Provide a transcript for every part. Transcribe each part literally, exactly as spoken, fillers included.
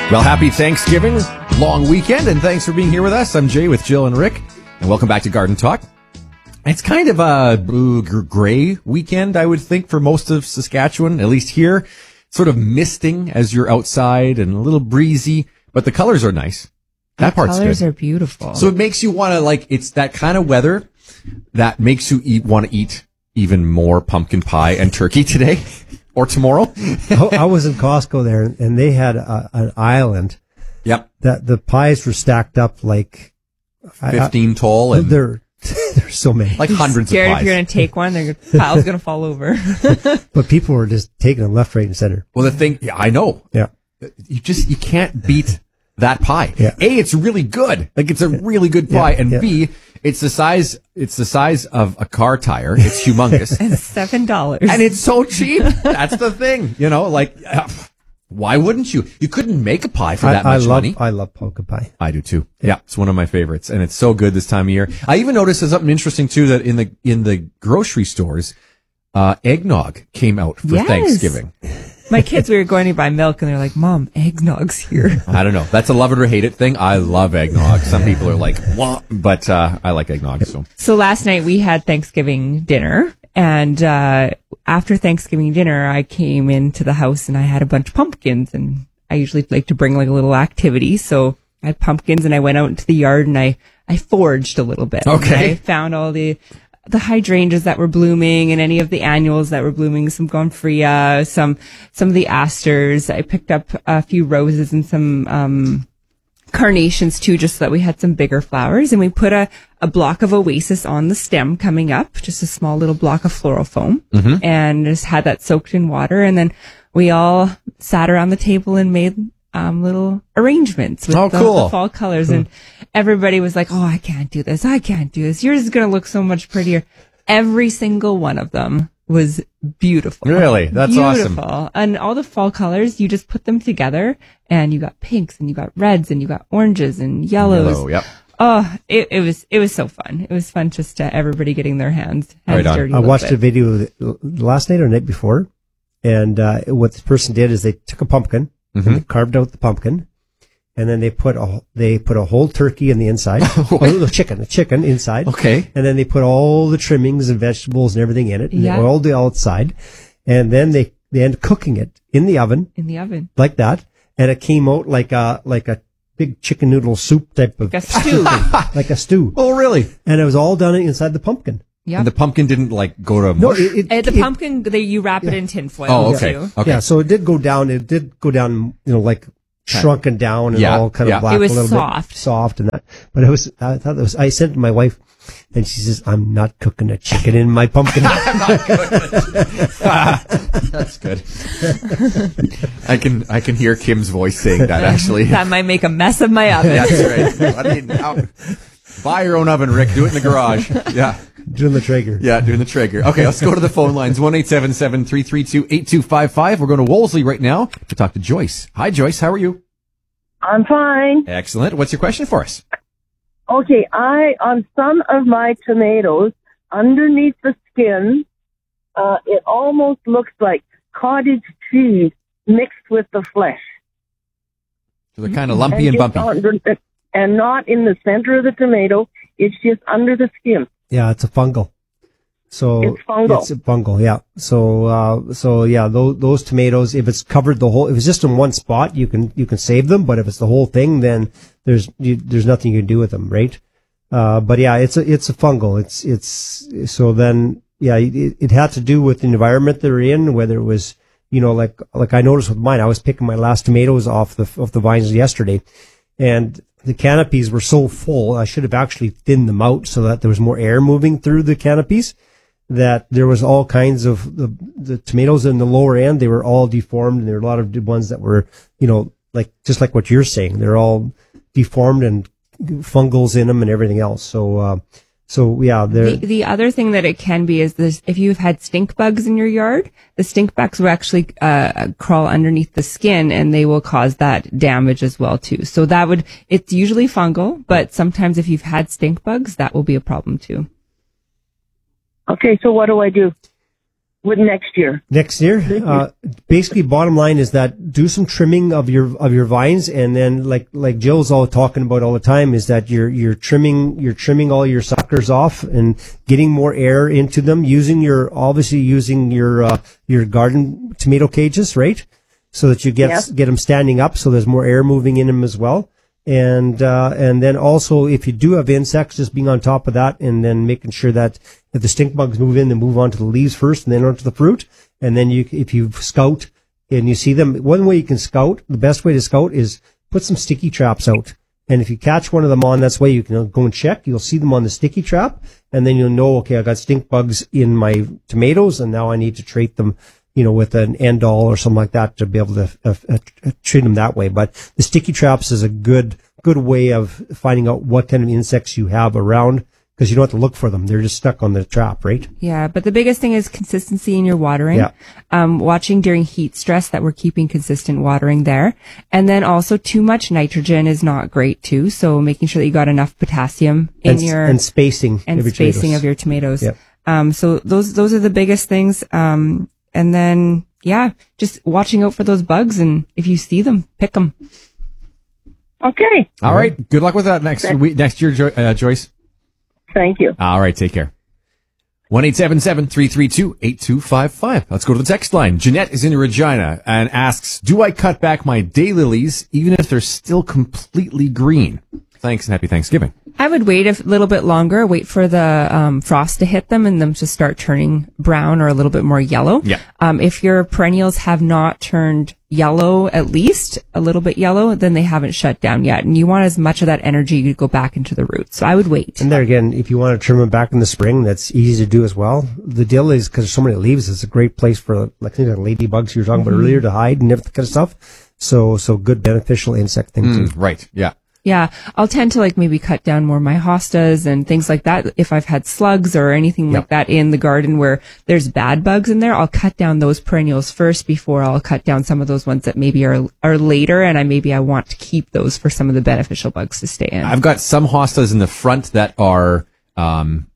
Well, happy Thanksgiving, long weekend, and thanks for being here with us. I'm Jay with Jill and Rick, and welcome back to Garden Talk. It's kind of a blue, gray weekend, I would think, for most of Saskatchewan, at least here. Sort of misting as you're outside and a little breezy, but the colors are nice. That the part's good. colors are beautiful. So it makes you want to, like, it's that kind of weather that makes you eat want to eat even more pumpkin pie and turkey today or tomorrow. I was in Costco there, and they had a, an island. Yep. That the pies were stacked up like fifteen I, tall, and there, there's so many, like hundreds scared of pies. If you're going to take one, the pile's going to fall over. But people were just taking them left, right, and center. Well, the thing, yeah, I know. Yeah. You just, you can't beat that pie. Yeah. A, it's really good. Like, it's a really good pie. Yeah, and yeah. B, it's the size, it's the size of a car tire. It's humongous. And seven dollars. And it's so cheap. That's the thing. You know, like, uh, why wouldn't you? You couldn't make a pie for I, that I much love, money. I love pumpkin pie. I do too. Yeah. It's one of my favorites. And it's so good this time of year. I even noticed there's something interesting too, that in the, in the grocery stores, uh, eggnog came out for Yes. Thanksgiving. My kids, we were going to buy milk, and they're like, Mom, eggnog's here. I don't know. That's a love it or hate it thing. I love eggnog. Some people are like, what? But, uh, I like eggnog. So, So last night we had Thanksgiving dinner, and uh after Thanksgiving dinner, I came into the house and I had a bunch of pumpkins, and I usually like to bring like a little activity. So I had pumpkins, and I went out into the yard and I, I foraged a little bit. Okay. And I found all the, the hydrangeas that were blooming and any of the annuals that were blooming, some gonfria, some, some of the asters. I picked up a few roses and some, um, carnations too, just so that we had some bigger flowers. And we put a, a block of oasis on the stem coming up, just a small little block of floral foam, Mm-hmm. and just had that soaked in water. And then we all sat around the table and made um, little arrangements with Oh, the, cool. the fall colors. And everybody was like, oh, I can't do this. I can't do this. Yours is going to look so much prettier. Every single one of them was beautiful. Really? That's beautiful. awesome. And all the fall colors, you just put them together, and you got pinks, and you got reds, and you got oranges and yellows. Yellow, yep. Oh, it, it was it was so fun. It was fun just uh, everybody getting their hands, hands Right on. dirty. I a little watched bit. a video last night or the night before, and uh, what the person did is they took a pumpkin Mhm. and they carved out the pumpkin, and then they put a they put a whole turkey in the inside, oh, the chicken, a chicken inside, Okay. and then they put all the trimmings and vegetables and everything in it, and Yeah. they oiled the outside, and then they they ended cooking it in the oven in the oven. like that, and it came out like a like a big chicken noodle soup type of Like a stew. like a stew, Oh, really? and it was all done inside the pumpkin. Yeah. And the pumpkin didn't, like, go to No, mush? it, Uh, it, the it- pumpkin, they, you wrap it in tinfoil. Oh, okay. too. Okay. Yeah, so it did go down. It did go down, you know, like shrunken down and Yeah, all kind yeah. of black. It was a little soft. bit soft and that. But it was. I thought it was. I sent it to my wife, and she says, "I'm not cooking a chicken in my pumpkin." That's good. I can, I can hear Kim's voice saying that, actually. That might make a mess of my oven. That's right. I mean, now, buy your own oven, Rick. Do it in the garage. Yeah. Doing the Traeger. Yeah, doing the Traeger. Okay, let's go to the phone lines. one eight seven seven, three three two, eight two five five. We're going to Wolseley right now to talk to Joyce. Hi, Joyce. How are you? I'm fine. Excellent. What's your question for us? Okay, I, on some of my tomatoes, underneath the skin, uh, it almost looks like cottage cheese mixed with the flesh. So they're kind of lumpy and just bumpy. under- and not in the center of the tomato. It's just under the skin. Yeah, it's a fungal. So It's fungal. It's a fungal. Yeah. So uh, so yeah, those those tomatoes, if it's covered the whole, if it's just in one spot, you can you can save them. But if it's the whole thing, then there's you, there's nothing you can do with them, right? Uh, but yeah, it's a it's a fungal. It's it's so then yeah, it, it had to do with the environment they're in, whether it was you know like like I noticed with mine, I was picking my last tomatoes off the off the vines yesterday, and the canopies were so full, I should have actually thinned them out so that there was more air moving through the canopies, that there was all kinds of, the, the tomatoes in the lower end, they were all deformed, and there were a lot of ones that were, you know, like, just like what you're saying, they're all deformed and fungals in them and everything else. So, uh, so yeah, The, they're, the other thing that it can be is this: if you've had stink bugs in your yard, the stink bugs will actually uh, crawl underneath the skin, and they will cause that damage as well too. So that would, it's usually fungal, but sometimes if you've had stink bugs, that will be a problem too. Okay, so what do I do? with next year? Next year, uh, basically, bottom line is that do some trimming of your of your vines, and then like like Jill's all talking about all the time is that you're you're trimming you're trimming all your suckers off and getting more air into them, using your obviously using your uh, your garden tomato cages, right, so that you get Yep. get them standing up, so there's more air moving in them as well. And, uh, and then also if you do have insects, just being on top of that and then making sure that if the stink bugs move in, they move onto the leaves first and then onto the fruit. And then you, if you scout and you see them, one way you can scout, the best way to scout is put some sticky traps out. And if you catch one of them on, that's why you can go and check. You'll see them on the sticky trap and then you'll know, okay, I got stink bugs in my tomatoes and now I need to treat them, you know, with an Endol or something like that to be able to uh, uh, treat them that way. But the sticky traps is a good, good way of finding out what kind of insects you have around because you don't have to look for them. They're just stuck on the trap, right? Yeah, but the biggest thing is consistency in your watering. Yeah. Um, watching during heat stress that we're keeping consistent watering there. And then also too much nitrogen is not great too. So making sure that you got enough potassium in And, your, and spacing. and of your spacing tomatoes. of your tomatoes. Yep. Um, so those, those are the biggest things. Um, and then, yeah, just watching out for those bugs. And if you see them, pick them. Okay. All right. Good luck with that next week, next year, jo- uh, Joyce. Thank you. All right. Take care. one eight seven seven, three three two, eight two five five. Let's go to the text line. Jeanette is in Regina and asks, do I cut back my daylilies even if they're still completely green? Thanks and happy Thanksgiving. I would wait a little bit longer, wait for the um, frost to hit them and them to start turning brown or a little bit more yellow. Yeah. Um, if your perennials have not turned yellow, at least a little bit yellow, then they haven't shut down yet. And you want as much of that energy to go back into the roots. So I would wait. And there again, if you want to trim them back in the spring, that's easy to do as well. The deal is because there's so many leaves, it's a great place for like things like ladybugs you were talking Mm-hmm. about earlier to hide and everything kind of stuff. So, so good beneficial insect thing too. Mm, right. Yeah. Yeah, I'll tend to like maybe cut down more my hostas and things like that. If I've had slugs or anything Yep. like that in the garden where there's bad bugs in there, I'll cut down those perennials first before I'll cut down some of those ones that maybe are are later, and I maybe I want to keep those for some of the beneficial bugs to stay in. I've got some hostas in the front that are um,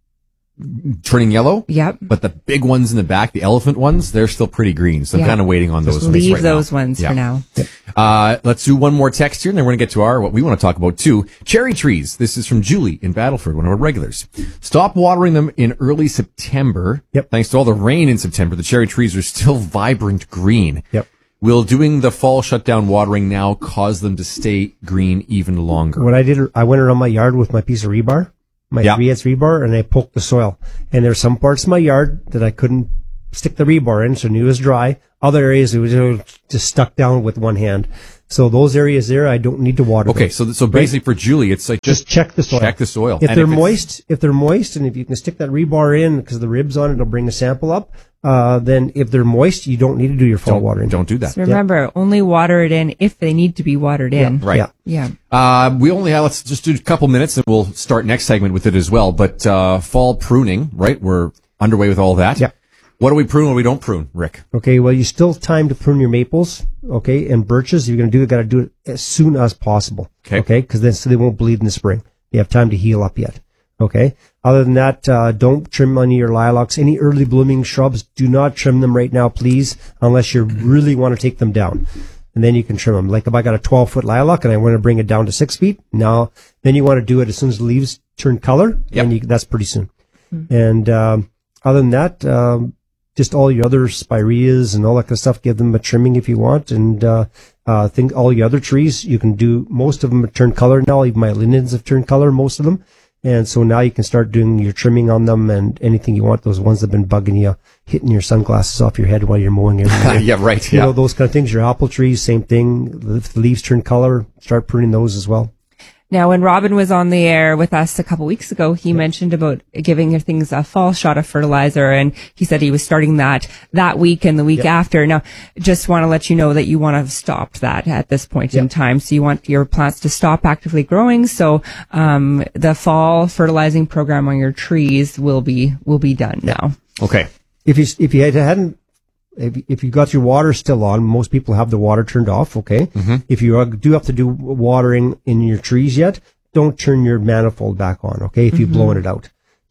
turning yellow. Yep. But the big ones in the back, the elephant ones, they're still pretty green. So I'm Yeah. kind of waiting on those Just ones leave right those now. ones Yeah. for now. Uh, let's do one more text here, and then we're going to get to our, what we want to talk about too. Cherry trees. This is from Julie in Battleford, one of our regulars. Stop watering them in early September. Yep. Thanks to all the rain in September, the cherry trees are still vibrant green. Yep. Will doing the fall shutdown watering now cause them to stay green even longer? What I did, I went around my yard with my piece of rebar, my Yeah. three eighths rebar, and I poked the soil. And there's some parts of my yard that I couldn't stick the rebar in, so I knew it was dry. Other areas it was uh, just stuck down with one hand. So those areas there, I don't need to water. Okay, them. so so basically for Julie, it's like Just just check the soil. check the soil. If And they're it's- moist, if they're moist, and if you can stick that rebar in because the ribs on it, it'll bring a sample up. Uh, then if they're moist, you don't need to do your fall don't, watering. don't do that. So remember, only water it in if they need to be watered in. Right. Yeah. Yeah. Uh, we only have, let's just do a couple minutes and we'll start next segment with it as well. But, uh, fall pruning, right? We're underway with all that. Yeah. What do we prune? What do we don't prune, Rick? Okay, well, you still have time to prune your maples, okay, and birches. If you're going to do it, got to do it as soon as possible. Okay. Okay, because then so they won't bleed in the spring. You have time to heal up yet. Okay. Other than that, uh, don't trim any of your lilacs. Any early blooming shrubs, do not trim them right now, please, unless you really want to take them down. And then you can trim them. Like if I got a twelve foot lilac and I want to bring it down to six feet, now, then you want to do it as soon as the leaves turn color. Yep. And you, that's pretty soon. And, um, other than that, um, just all your other spireas and all that kind of stuff, give them a trimming if you want. And, uh, uh, think all your other trees, you can do, most of them have turned color now. Even my lindens have turned color, most of them. And so now you can start doing your trimming on them and anything you want. Those ones that have been bugging you, hitting your sunglasses off your head while you're mowing every day. yeah, right. You Yeah. know, those kind of things. Your apple trees, same thing. If the leaves turn color, start pruning those as well. Now, when Robin was on the air with us a couple weeks ago, he mentioned about giving things a fall shot of fertilizer, and he said he was starting that that week and the week after. Now, just want to let you know that you want to have stopped that at this point in time. So you want your plants to stop actively growing. So um, the fall fertilizing program on your trees will be will be done now. Okay. If you, if you had- hadn't, if, if you got your water still on, most people have the water turned off, okay? Mm-hmm. If you are- do have to do watering in your trees yet, don't turn your manifold back on, okay? If you've blown it out.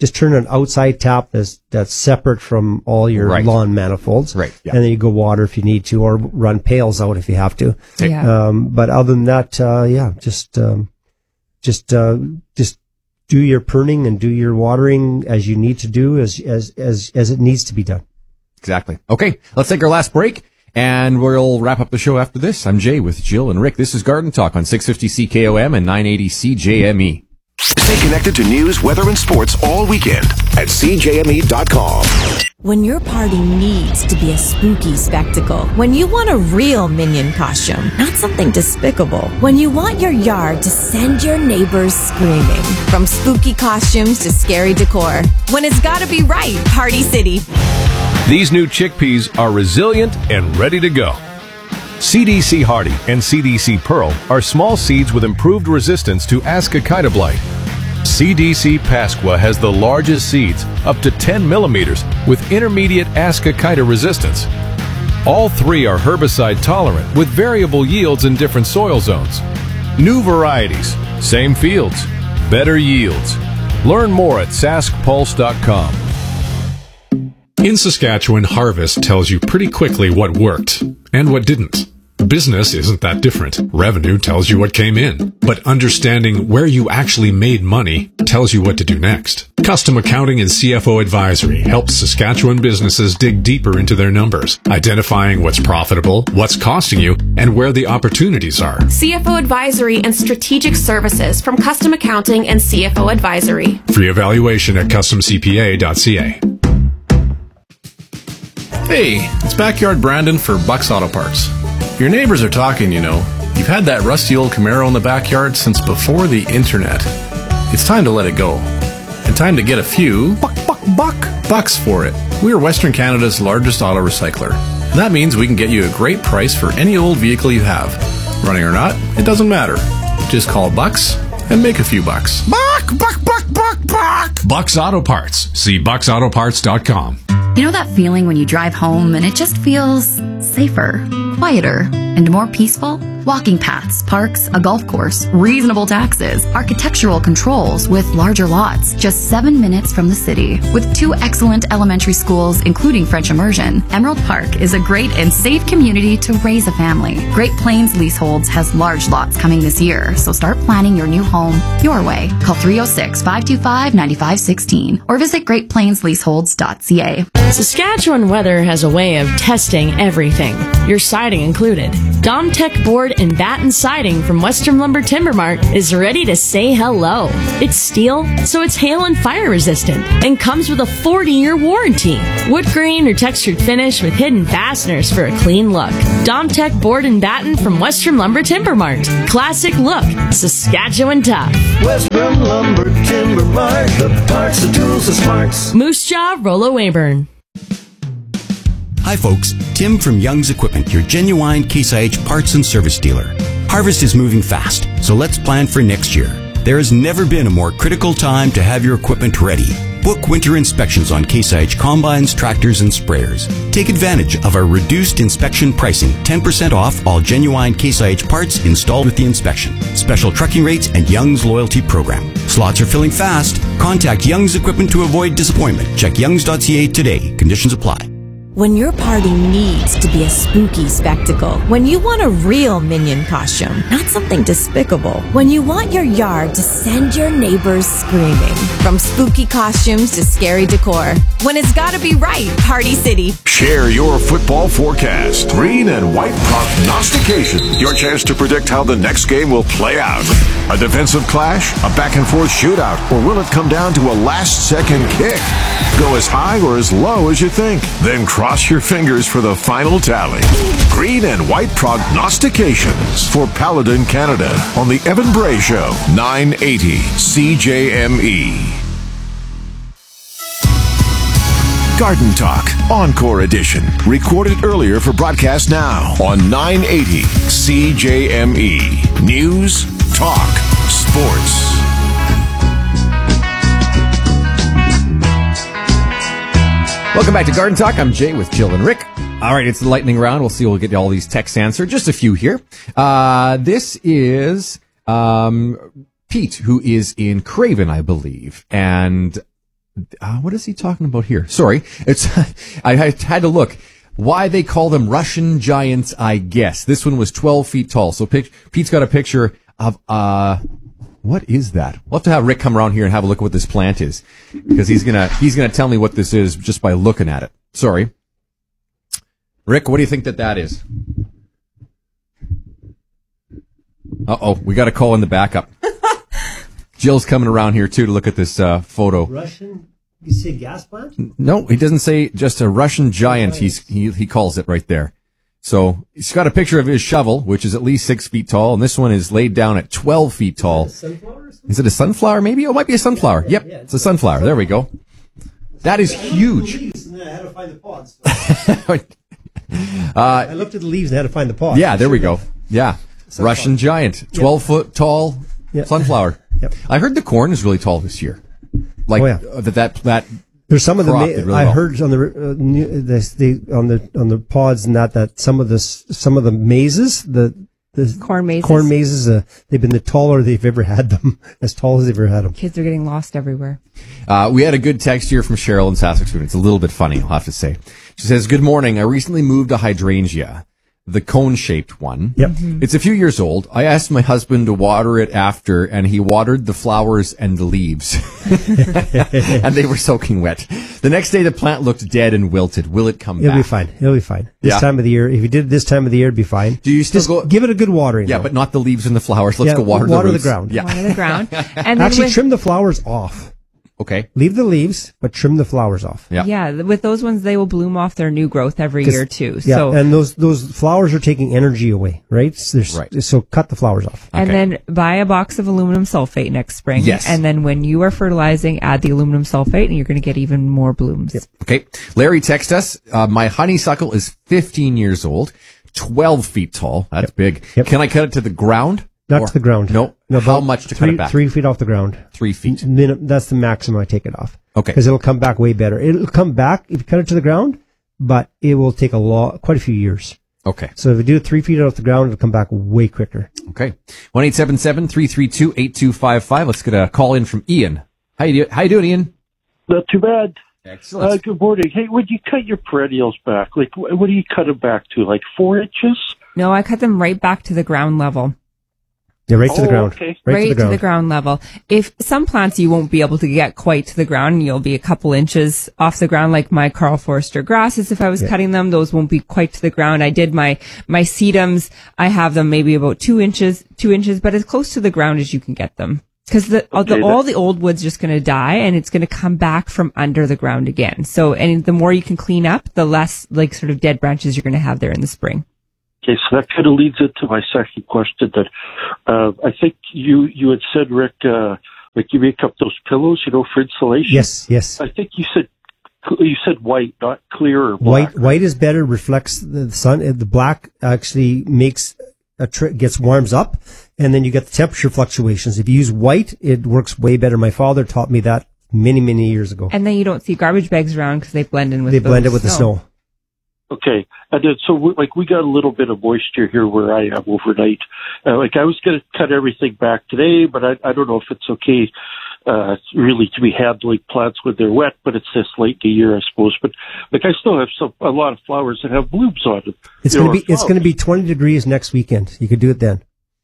just turn an outside tap that's that's separate from all your Right. lawn manifolds. Right, yeah. And then you go water if you need to, or run pails out if you have to. Yeah. Um, but other than that, uh, yeah, just um, just uh, just do your pruning and do your watering as you need to do, as as as as it needs to be done. Exactly. Okay, let's take our last break, and we'll wrap up the show after this. I'm Jay with Jill and Rick. This is Garden Talk on six fifty C K O M and nine eighty C J M E. Stay connected to news, weather, and sports all weekend at C J M E dot com. When your party needs to be a spooky spectacle, when you want a real Minion costume, not something despicable, when you want your yard to send your neighbors screaming, from spooky costumes to scary decor, when it's gotta be right, Party City. These new chickpeas are resilient and ready to go. C D C Hardy and C D C Pearl are small seeds with improved resistance to Ascochyta blight. C D C Pasqua has the largest seeds, up to ten millimeters, with intermediate Ascochyta resistance. All three are herbicide tolerant with variable yields in different soil zones. New varieties, same fields, better yields. Learn more at sask pulse dot com. In Saskatchewan, Harvest tells you pretty quickly what worked and what didn't. Business isn't that different. Revenue tells you what came in, but understanding where you actually made money tells you what to do next. Custom Accounting and C F O Advisory helps Saskatchewan businesses dig deeper into their numbers, identifying what's profitable, what's costing you, and where the opportunities are. C F O Advisory and Strategic Services from Custom Accounting and C F O Advisory. Free evaluation at custom c p a dot c a. Hey, it's Backyard Brandon for Bucks Auto Parts. Your neighbors are talking, you know. You've had that rusty old Camaro in the backyard since before the internet. It's time to let it go. And time to get a few buck, buck, buck bucks for it. We are Western Canada's largest auto recycler. And that means we can get you a great price for any old vehicle you have. Running or not, it doesn't matter. Just call Bucks and make a few bucks. Buck, buck, buck, buck, buck. Bucks Auto Parts. See bucks auto parts dot com. You know that feeling when you drive home and it just feels safer, quieter, and more peaceful? Walking paths, parks, a golf course, reasonable taxes, architectural controls with larger lots, just seven minutes from the city. With two excellent elementary schools, including French immersion, Emerald Park is a great and safe community to raise a family. Great Plains Leaseholds has large lots coming this year, so start planning your new home your way. Call three oh six, five two five, nine five one six or visit great plains leaseholds dot c a. Saskatchewan Weather has a way of testing everything, your siding included. Domtech Board and Batten Siding from Western Lumber Timber Mart is ready to say hello. It's steel, so it's hail and fire resistant, and comes with a forty-year warranty. Wood grain or textured finish with hidden fasteners for a clean look. Domtech Board and Batten from Western Lumber Timber Mart. Classic look, Saskatchewan tough. Western Lumber Timber Mart, the parts, the tools, the smarts. Moose Jaw, Rollo Weyburn. Hi folks, Tim from Young's Equipment, your genuine Case I H parts and service dealer. Harvest is moving fast, so let's plan for next year. There has never been a more critical time to have your equipment ready. Book winter inspections on Case I H combines, tractors, and sprayers. Take advantage of our reduced inspection pricing, ten percent off all genuine Case I H parts installed with the inspection. Special trucking rates and Young's loyalty program. Slots are filling fast. Contact Young's Equipment to avoid disappointment. Check youngs dot c a today. Conditions apply. When your party needs to be a spooky spectacle, when you want a real Minion costume, not something despicable, when you want your yard to send your neighbors screaming, from spooky costumes to scary decor, when it's gotta be right, Party City. Share your football forecast. Green and white prognostication. Your chance to predict how the next game will play out. A defensive clash, a back and forth shootout, or will it come down to a last second kick? Go as high or as low as you think. Then cross your fingers for the final tally. Green and white prognostications for Paladin Canada on the Evan Bray Show, nine eighty C J M E. Garden Talk, Encore Edition. Recorded earlier for broadcast now on nine eighty C J M E. News, talk, sports. Welcome back to Garden Talk. I'm Jay with Jill and Rick. All right, it's the lightning round. We'll see. We'll get all these texts answered. Just a few here. Uh, this is um, Pete, who is in Craven, I believe. And uh, what is he talking about here? Sorry, it's I, I had to look. Why they call them Russian giants, I guess. This one was twelve feet tall. So pic- Pete's got a picture of, uh, what is that? We'll have to have Rick come around here and have a look at what this plant is. Because he's gonna, he's gonna tell me what this is just by looking at it. Sorry. Rick, what do you think that that is? Uh-oh, we got a call in the backup. Jill's coming around here too to look at this, uh, photo. Russian? You say gas plant? No, he doesn't say just a Russian giant. He's, he, he calls it right there. So he's got a picture of his shovel, which is at least six feet tall. And this one is laid down at twelve feet tall. Is it a sunflower? Is it a sunflower? Maybe? Oh, it might be a sunflower. Yep. It's a sunflower. There we go. That is huge. And then I had to find the pods. uh, I looked at the leaves and had to find the pods. Yeah, there we go. Yeah. Sunflower. Russian giant. twelve yep. foot tall yep. sunflower. Yep. I heard the corn is really tall this year. Like oh, yeah. uh, that, that, that. There's some of the, ma- really I well. heard on the, uh, new, this, the, on the, on the pods and that, that some of the, some of the mazes, the, the corn mazes, corn mazes, uh, they've been the taller they've ever had them, as tall as they've ever had them. Kids are getting lost everywhere. Uh, we had a good text here from Cheryl in Saskatoon. It's a little bit funny, I'll have to say. She says, good morning. I recently moved a hydrangea. The cone-shaped one. Yep. Mm-hmm. It's a few years old. I asked my husband to water it after, and he watered the flowers and the leaves. And they were soaking wet. The next day, the plant looked dead and wilted. Will it come It'll back? It'll be fine. It'll be fine. This yeah. time of the year, if you did it this time of the year, it'd be fine. Do you still Just go? Give it a good watering. Yeah, though. but not the leaves and the flowers. Let's yeah, go water, water the, the ground. Yeah. Water the ground. And actually, with, trim the flowers off. Okay. Leave the leaves, but trim the flowers off. Yeah. Yeah. With those ones, they will bloom off their new growth every year too. Yeah. So, and those, those flowers are taking energy away, right? So, right. so cut the flowers off. And okay. then buy a box of aluminum sulfate next spring. Yes. And then when you are fertilizing, add the aluminum sulfate and you're going to get even more blooms. Yep. Okay. Larry texted us, uh, my honeysuckle is fifteen years old, twelve feet tall. That's yep. big. Yep. Can I cut it to the ground? Not or, to the ground. No. no How much to three, cut it back? Three feet off the ground. Three feet. Min- that's the maximum I take it off. Okay. Because it'll come back way better. It'll come back if you cut it to the ground, but it will take a lot, quite a few years. Okay. So if you do it three feet off the ground, it'll come back way quicker. Okay. one eight seven seven, three three two, eight two five five. Let's get a call in from Ian. How you, do- how you doing, Ian? Not too bad. Excellent. Uh, good morning. Hey, when you cut your perennials back, like, wh- what do you cut them back to? Like four inches? No, I cut them right back to the ground level. Yeah, right to oh, the ground. Okay. Right, right to, the ground. to the ground level. If some plants you won't be able to get quite to the ground, and you'll be a couple inches off the ground, like my Carl Forster grasses. If I was yeah. cutting them, those won't be quite to the ground. I did my my sedums. I have them maybe about two inches, two inches, but as close to the ground as you can get them. Because the, okay, the all the old wood's just going to die, and it's going to come back from under the ground again. So, and the more you can clean up, the less like sort of dead branches you're going to have there in the spring. Okay, so that kind of leads into my second question. That uh, I think you you had said, Rick, uh, like you make up those pillows, you know, for insulation. Yes, yes. I think you said you said white, not clear or black. White, white is better. Reflects the sun. The black actually makes a tri- gets warms up, and then you get the temperature fluctuations. If you use white, it works way better. My father taught me that many, many years ago. And then you don't see garbage bags around because they blend in with they the blend it with snow. the snow. Okay, and then, so we, like we got a little bit of moisture here where I am overnight. Uh, like I was going to cut everything back today, but I, I don't know if it's okay, uh, really to be handling plants when they're wet. But it's this late in the year, I suppose. But like I still have some a lot of flowers that have blooms on them. It's going to be it's going to be twenty degrees next weekend. You could do it then.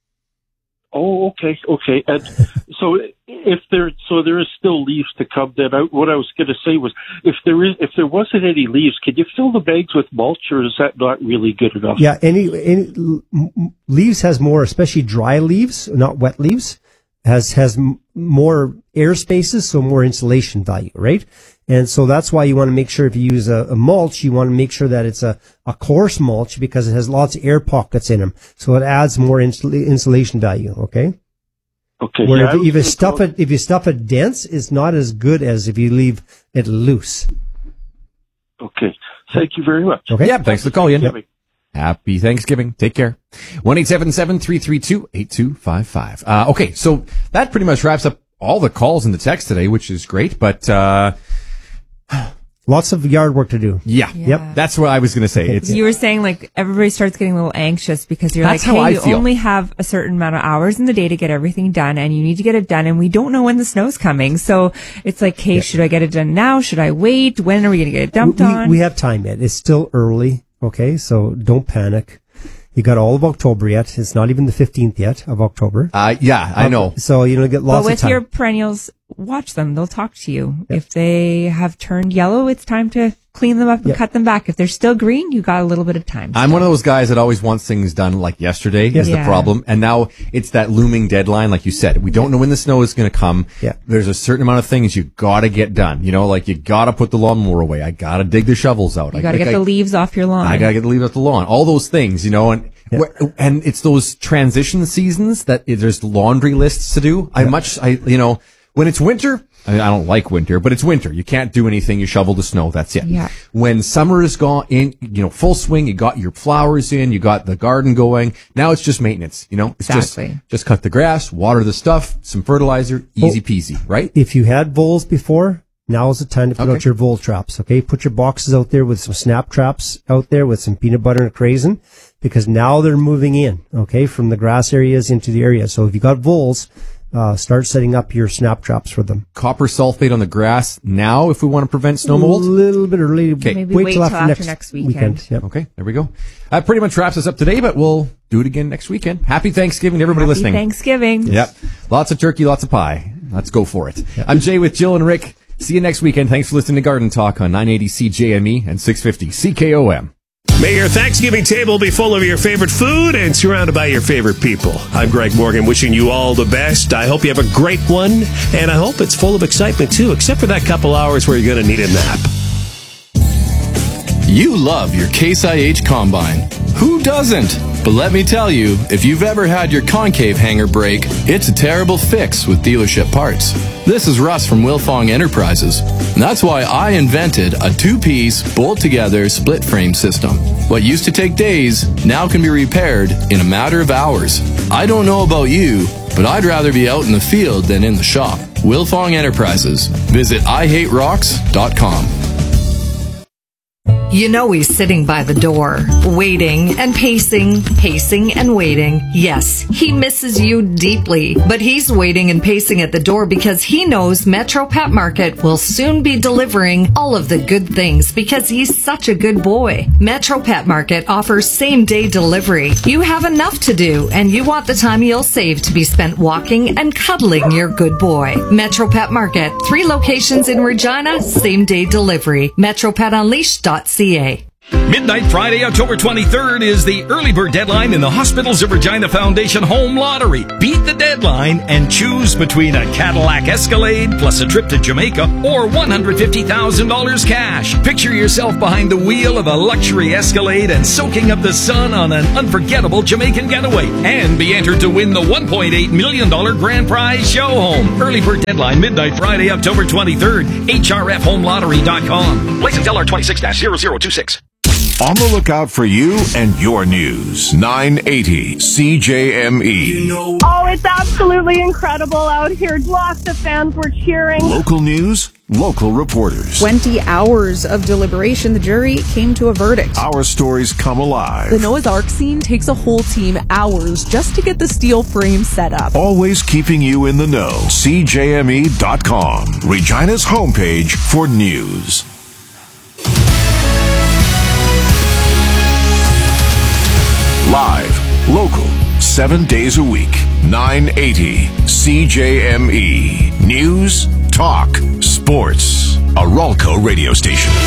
Oh, okay, okay. And so if there, so there is still leaves to come. Then I, what I was going to say was, if there is, if there wasn't any leaves, could you fill the bags with mulch, or is that not really good enough? Yeah, any, any leaves has more, especially dry leaves, not wet leaves, has has m- more air spaces, so more insulation value, right? And so that's why you want to make sure if you use a, a mulch, you want to make sure that it's a, a coarse mulch because it has lots of air pockets in them. So it adds more insul- insulation value, okay? Okay. Where yeah, if, if you stuff it, if you stuff it dense, it's not as good as if you leave it loose. Okay. Thank you very much. Okay. Yeah, thanks for the call, Ian. Yep. Happy Thanksgiving. Take care. one eight seven seven, three three two, eight two five five. Uh, okay, so that pretty much wraps up all the calls and the text today, which is great, but, uh, Lots of yard work to do. Yeah. Yeah. Yep. That's what I was going to say. It's You were saying like everybody starts getting a little anxious because you're That's like, how hey, I you feel. only have a certain amount of hours in the day to get everything done and you need to get it done and we don't know when the snow's coming. So it's like, hey, should I get it done now? Should I wait? When are we going to get it dumped we, on? We have time yet. It's still early. Okay. So don't panic. You got all of October yet. It's not even the fifteenth yet of October. Uh, yeah, I know. So, you know, get lots but with of time. your perennials, watch them. They'll talk to you. If they have turned yellow, it's time to clean them up and Yep. cut them back. If they're still green, you got a little bit of time. I'm one of those guys that always wants things done like yesterday is the Yeah. problem. And now it's that looming deadline. Like you said, we don't know when the snow is going to come. Yeah. There's a certain amount of things you got to get done. You know, like you got to put the lawnmower away. I got to dig the shovels out. You I got to like get I, the leaves off your lawn. I got to get the leaves off the lawn. All those things, you know, and wh- and it's those transition seasons that i- there's laundry lists to do. I much, I you know, when it's winter, I, mean, I don't like winter, but it's winter. You can't do anything. You shovel the snow. That's it. Yeah. When summer is gone in, you know, full swing, you got your flowers in, you got the garden going. Now it's just maintenance, you know, it's Exactly. just, just cut the grass, water the stuff, some fertilizer, easy peasy, right? If you had voles before, now is the time to put Okay. out your vole traps. Okay. Put your boxes out there with some snap traps out there with some peanut butter and craisin because now they're moving in, okay, from the grass areas into the area. So if you got voles, uh, start setting up your snap traps for them. Copper sulfate on the grass now if we want to prevent snow A mold. little bit early. Okay. Maybe wait till after next weekend. Yep. Okay, there we go. That pretty much wraps us up today, but we'll do it again next weekend. Happy Thanksgiving to everybody Happy listening. Thanksgiving. Yep. Lots of turkey, lots of pie. Let's go for it. I'm Jay with Jill and Rick. See you next weekend. Thanks for listening to Garden Talk on nine eighty C J M E and six fifty C K O M. May your Thanksgiving table be full of your favorite food and surrounded by your favorite people. I'm Greg Morgan, wishing you all the best. I hope you have a great one, and I hope it's full of excitement too, except for that couple hours where you're going to need a nap. You love your Case I H Combine. Who doesn't? But let me tell you, if you've ever had your concave hanger break, it's a terrible fix with dealership parts. This is Russ from Wilfong Enterprises. And that's why I invented a two-piece, bolt-together, split-frame system. What used to take days now can be repaired in a matter of hours. I don't know about you, but I'd rather be out in the field than in the shop. Wilfong Enterprises. Visit I hate rocks dot com. You know he's sitting by the door, waiting and pacing, pacing and waiting. Yes, he misses you deeply, but he's waiting and pacing at the door because he knows Metro Pet Market will soon be delivering all of the good things because he's such a good boy. Metro Pet Market offers same-day delivery. You have enough to do, and you want the time you'll save to be spent walking and cuddling your good boy. Metro Pet Market, three locations in Regina, same-day delivery. metro pet unleashed dot c a. Midnight Friday, October twenty-third is the early bird deadline in the Hospitals of Regina Foundation Home Lottery. Beat the deadline and choose between a Cadillac Escalade plus a trip to Jamaica or one hundred fifty thousand dollars cash. Picture yourself behind the wheel of a luxury Escalade and soaking up the sun on an unforgettable Jamaican getaway. And be entered to win the one point eight million dollars grand prize show home. Early bird deadline, midnight Friday, October twenty-third. H R F home lottery dot com. License L R twenty-six dash zero zero two six. On the lookout for you and your news. nine eighty C J M E. Oh, it's absolutely incredible out here. Lots of fans were cheering. Local news, local reporters. twenty hours of deliberation, the jury came to a verdict. Our stories come alive. The Noah's Ark scene takes a whole team hours just to get the steel frame set up. Always keeping you in the know. C J M E dot com. Regina's homepage for news. Live, local, seven days a week, nine eighty C J M E. News, talk, sports. A Ralco radio station.